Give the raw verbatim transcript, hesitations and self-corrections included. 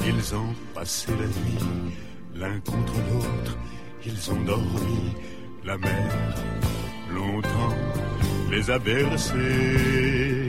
Ils ont passé la nuit, l'un contre l'autre, ils ont dormi. La mer, longtemps, les a bercés.